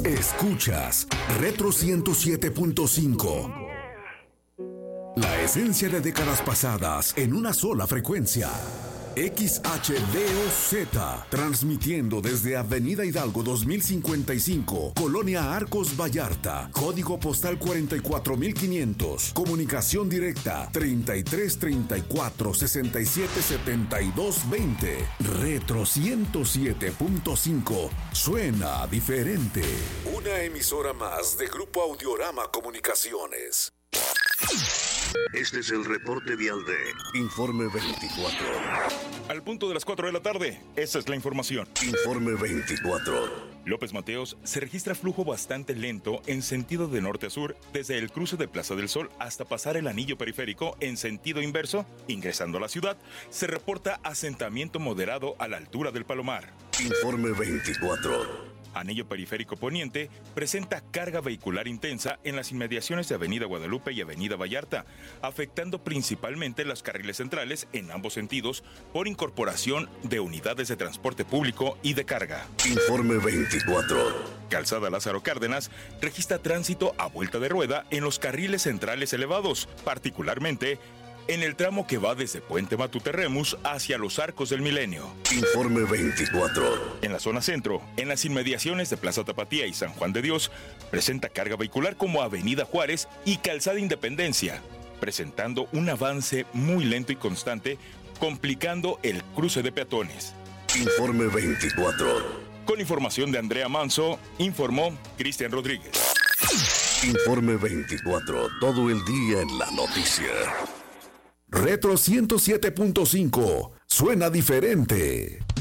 Escuchas Retro 107.5. La esencia de décadas pasadas en una sola frecuencia. XHDOZ, transmitiendo desde Avenida Hidalgo 2055, Colonia Arcos, Vallarta, código postal 44500, comunicación directa 3334-677220, Retro 107.5, suena diferente. Una emisora más de Grupo Audiorama Comunicaciones. Este es el reporte vial de Informe 24. Al punto de las 4 de la tarde, esa es la información. Informe 24. López Mateos, se registra flujo bastante lento en sentido de norte a sur, desde el cruce de Plaza del Sol hasta pasar el anillo periférico en sentido inverso. Ingresando a la ciudad, se reporta asentamiento moderado a la altura del Palomar. Informe 24. Anillo periférico poniente presenta carga vehicular intensa en las inmediaciones de Avenida Guadalupe y Avenida Vallarta, afectando principalmente los carriles centrales en ambos sentidos por incorporación de unidades de transporte público y de carga. Informe 24. Calzada Lázaro Cárdenas registra tránsito a vuelta de rueda en los carriles centrales elevados, particularmente en el tramo que va desde Puente Matute-Remus hacia los Arcos del Milenio. Informe 24. En la zona centro, en las inmediaciones de Plaza Tapatía y San Juan de Dios, presenta carga vehicular como Avenida Juárez y Calzada Independencia, presentando un avance muy lento y constante, complicando el cruce de peatones. Informe 24. Con información de Andrea Manso, informó Cristian Rodríguez. Informe 24. Todo el día en la noticia. Retro 107.5, suena diferente.